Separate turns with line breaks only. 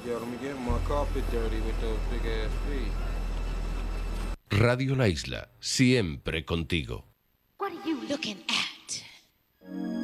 Yo, let me get my carpet dirty with those big ass feet.
Radio La Isla, siempre contigo.
What are you looking at?